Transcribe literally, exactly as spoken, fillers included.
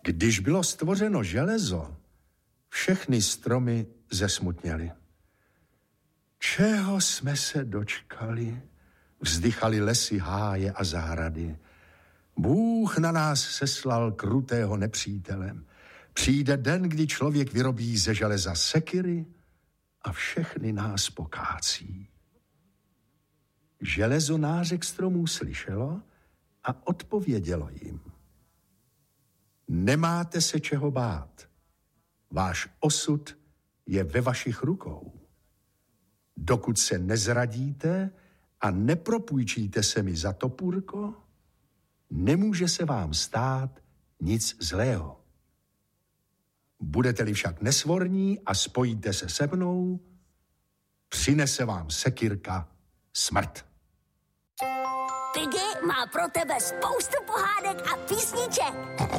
Když bylo stvořeno železo, všechny stromy zesmutněly. Čeho jsme se dočkali? Vzdychali lesy, háje a zahrady. Bůh na nás seslal krutého nepřítele. Přijde den, kdy člověk vyrobí ze železa sekyry a všechny nás pokácí. Železo nářek stromů slyšelo a odpovědělo jim. Nemáte se čeho bát. Váš osud je ve vašich rukou. Dokud se nezradíte a nepropůjčíte se mi za topůrko, nemůže se vám stát nic zlého. Budete-li však nesvorní a spojíte se se mnou, přinese vám sekyrka smrt. Piggy má pro tebe spoustu pohádek a písniček.